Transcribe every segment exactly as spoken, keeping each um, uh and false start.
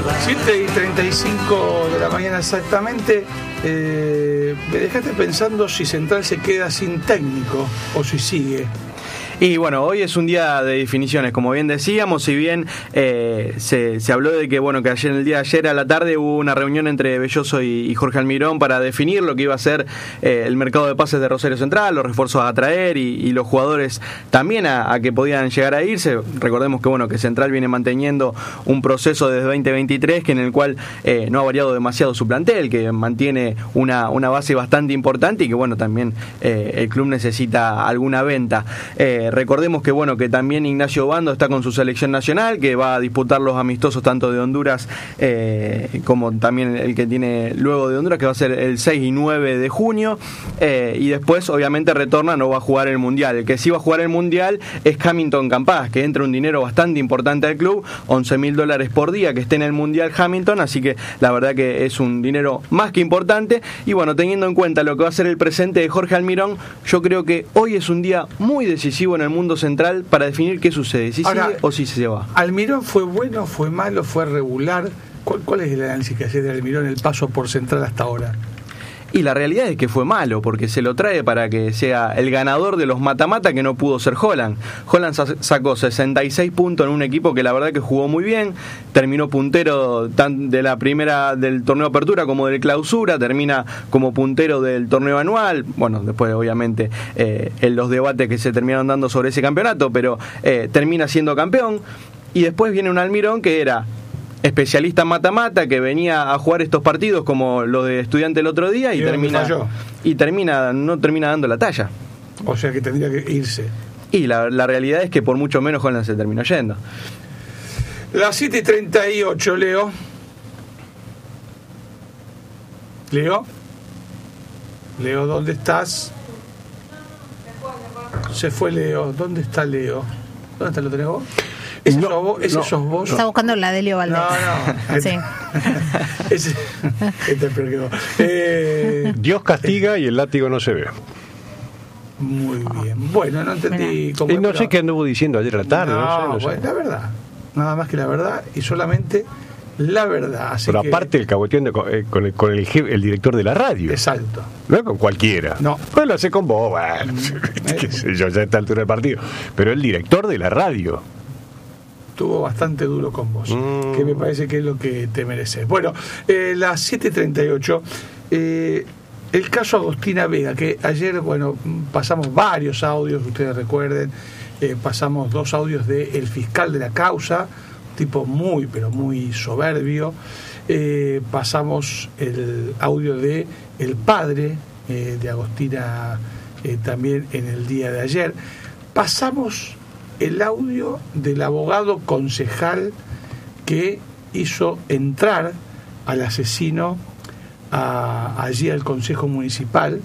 siete y treinta y cinco de la mañana exactamente. Eh, me dejaste pensando si Central se queda sin técnico o si sigue. Y bueno, hoy es un día de definiciones, como bien decíamos, si bien eh, se, se habló de que bueno que ayer, el día de ayer a la tarde hubo una reunión entre Belloso y, y Jorge Almirón para definir lo que iba a ser eh, el mercado de pases de Rosario Central, los refuerzos a traer y, y los jugadores también a, a que podían llegar a irse. Recordemos que bueno que Central viene manteniendo un proceso desde veinte veintitrés que en el cual eh, no ha variado demasiado su plantel, que mantiene una, una base bastante importante y que bueno también eh, el club necesita alguna venta. Eh, Recordemos que bueno que también Ignacio Bando está con su selección nacional, que va a disputar los amistosos tanto de Honduras eh, como también el que tiene luego de Honduras, que va a ser el seis y nueve de junio, eh, y después obviamente retorna, no va a jugar el Mundial. El que sí va a jugar el Mundial es Hamilton Campas, que entra un dinero bastante importante al club, once mil dólares por día que esté en el Mundial Hamilton, así que la verdad que es un dinero más que importante. Y bueno, teniendo en cuenta lo que va a ser el presente de Jorge Almirón, yo creo que hoy es un día muy decisivo en el mundo central para definir qué sucede, si Ahora, sigue o si se va. ¿Almirón fue bueno, fue malo, fue regular? ¿Cuál, cuál es el análisis que hace de Almirón el paso por Central hasta ahora? Y la realidad es que fue malo, porque se lo trae para que sea el ganador de los mata-mata que no pudo ser Holland. Holland sacó sesenta y seis puntos en un equipo que la verdad que jugó muy bien, terminó puntero tan de la primera del torneo apertura como del clausura, termina como puntero del torneo anual. Bueno, después obviamente eh, en los debates que se terminaron dando sobre ese campeonato, pero eh, termina siendo campeón. Y después viene un Almirón que era especialista en mata-mata, que venía a jugar estos partidos como lo de Estudiante el otro día y, ¿Y termina y termina no termina dando la talla. O sea que tendría que irse. Y la, la realidad es que por mucho menos Holland se terminó yendo. Las siete y treinta y ocho, Leo. Leo. Leo, ¿dónde estás? Se fue Leo. ¿Dónde está Leo? ¿Dónde está? ¿Lo tenés vos? ¿Ese, no, sos vos? ¿Ese no, sos vos? Está buscando la de Leo Valdés. No, no. Sí. Ese, este peor que vos. Eh, Dios castiga y el látigo no se ve. Muy bien. Bueno, no entendí cómo. Y no pero... sé qué anduvo diciendo ayer a la tarde. No, no sé, no bueno, sé. la verdad. Nada más que la verdad y solamente la verdad. Así Pero que... aparte el caboteando con, eh, con, el, con el, el director de la radio. Exacto. No con cualquiera. No. Pues lo hace con vos, bueno, qué sé yo, ya a esta altura del partido. Pero el director de la radio. Estuvo bastante duro con vos, mm. que me parece que es lo que te mereces. Bueno, eh, las siete y treinta y ocho, eh, el caso Agostina Vega, que ayer, bueno, pasamos varios audios, ustedes recuerden, eh, pasamos dos audios del fiscal de la causa, tipo muy, pero muy soberbio, eh, pasamos el audio de el padre eh, de Agostina eh, también en el día de ayer, pasamos el audio del abogado concejal que hizo entrar al asesino a, allí al Consejo Municipal,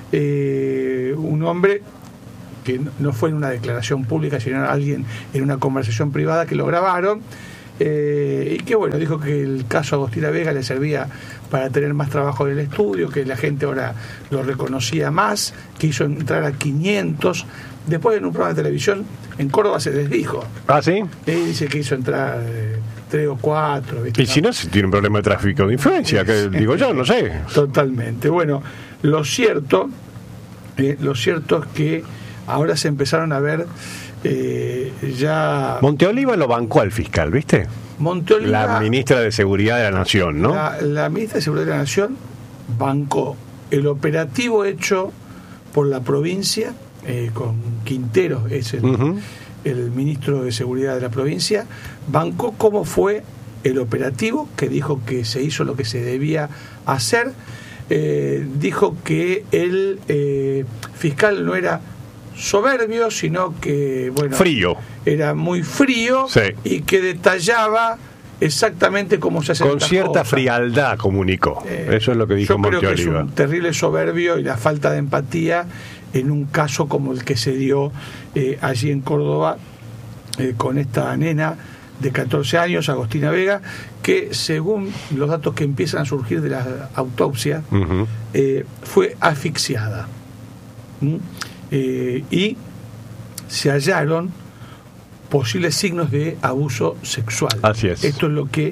eh, un hombre que no fue en una declaración pública, sino alguien en una conversación privada que lo grabaron, eh, y que bueno, dijo que el caso Agostina Vega le servía para tener más trabajo en el estudio, que la gente ahora lo reconocía más, que hizo entrar a quinientos. Después en un programa de televisión en Córdoba se desdijo. ¿Ah, sí? Él dice que hizo entrar eh, tres o cuatro. ¿viste? Y si no, se tiene un problema de tráfico de influencia, que digo yo, no sé. Totalmente. Bueno, lo cierto, eh, lo cierto es que ahora se empezaron a ver eh, ya... Monteoliva lo bancó al fiscal, ¿viste? Monteoliva, la ministra de Seguridad de la Nación, ¿no? La, la ministra de Seguridad de la Nación bancó el operativo hecho por la provincia, eh, con Quintero, es el, uh-huh. el ministro de Seguridad de la provincia, bancó cómo fue el operativo, que dijo que se hizo lo que se debía hacer, eh, dijo que el eh, fiscal no era soberbio, sino que, bueno, frío. Era muy frío, sí. Y que detallaba exactamente cómo se hace. Con cierta cosas. frialdad comunicó. Eh, Eso es lo que dijo Monteoliva. Yo creo que es un terrible soberbio y la falta de empatía en un caso como el que se dio eh, allí en Córdoba eh, con esta nena de catorce años, Agostina Vega, que según los datos que empiezan a surgir de la autopsia, uh-huh. eh, fue asfixiada. ¿Mm? Eh, y se hallaron posibles signos de abuso sexual. Así es. Esto es lo que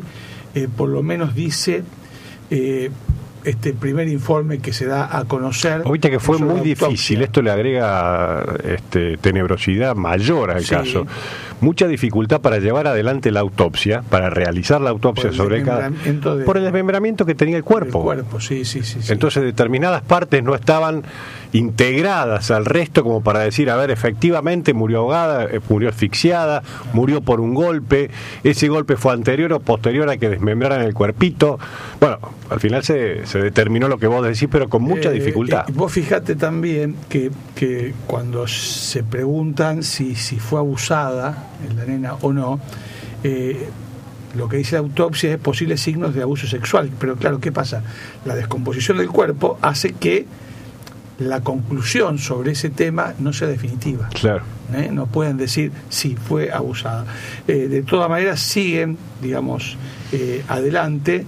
eh, por lo menos dice eh, este primer informe que se da a conocer. Viste que fue muy difícil, esto le agrega este, tenebrosidad mayor al sí. caso. Mucha dificultad para llevar adelante la autopsia, para realizar la autopsia sobre cada... De... Por el desmembramiento que tenía el cuerpo. El cuerpo, sí, sí, sí, sí. Entonces determinadas partes no estaban integradas al resto como para decir, a ver, efectivamente murió ahogada, murió asfixiada, murió por un golpe, ese golpe fue anterior o posterior a que desmembraran el cuerpito. Bueno, al final se, se determinó lo que vos decís, pero con mucha eh, dificultad. Eh, vos fijate también que, que cuando se preguntan si, si fue abusada la nena o no, eh, lo que dice la autopsia es posibles signos de abuso sexual, pero claro, ¿qué pasa? La descomposición del cuerpo hace que la conclusión sobre ese tema no sea definitiva. Claro. ¿Eh? No pueden decir si fue abusada. Eh, de todas maneras siguen, digamos, eh, adelante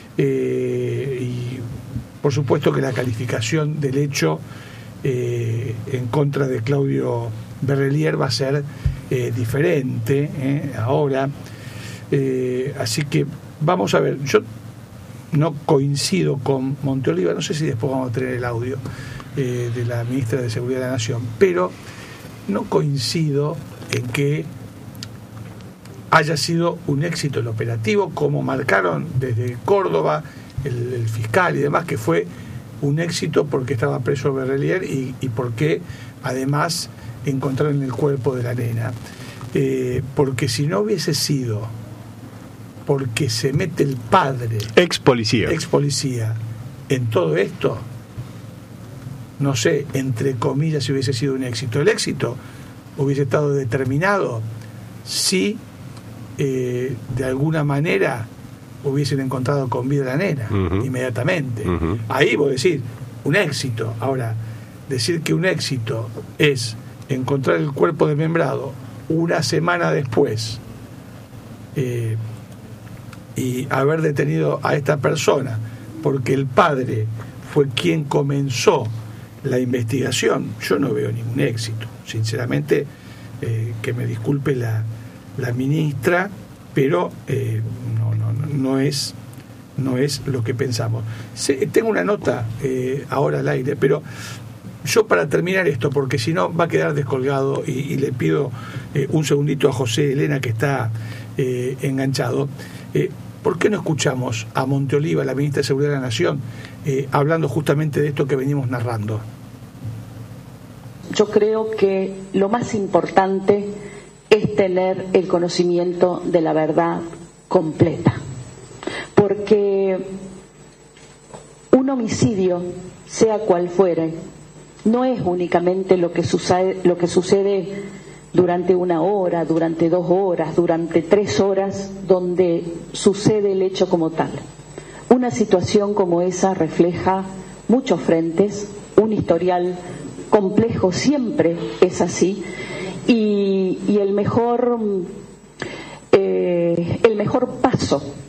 eh, y por supuesto que la calificación del hecho eh, en contra de Claudio Berrelier va a ser eh, diferente eh, ahora. Eh, así que vamos a ver, yo no coincido con Monteoliva, no sé si después vamos a tener el audio eh, de la ministra de Seguridad de la Nación, pero no coincido en que haya sido un éxito el operativo, como marcaron desde Córdoba el, el fiscal y demás, que fue un éxito porque estaba preso Berrelier y, y porque además encontraron el cuerpo de la nena. Eh, porque si no hubiese sido porque se mete el padre, ex policía, ex policía en todo esto, no sé, entre comillas, si hubiese sido un éxito. El éxito hubiese estado determinado si eh, de alguna manera hubiesen encontrado con vida la nena, uh-huh. inmediatamente. Uh-huh. Ahí vos decís, un éxito. Ahora, decir que un éxito es encontrar el cuerpo desmembrado una semana después eh, y haber detenido a esta persona porque el padre fue quien comenzó la investigación, yo no veo ningún éxito. Sinceramente, eh, que me disculpe la, la ministra, pero eh, no, no, no, es, no es lo que pensamos. Se, tengo una nota eh, ahora al aire, pero yo para terminar esto, porque si no va a quedar descolgado, y, y le pido eh, un segundito a José Elena, que está eh, enganchado, eh, ¿por qué no escuchamos a Monteoliva, la ministra de Seguridad de la Nación, eh, hablando justamente de esto que venimos narrando? Yo creo que lo más importante es tener el conocimiento de la verdad completa, porque un homicidio, sea cual fuere, no es únicamente lo que sucede, lo que sucede durante una hora, durante dos horas, durante tres horas, donde sucede el hecho como tal. Una situación como esa refleja muchos frentes, un historial complejo, siempre es así, y, y el mejor, eh, el mejor paso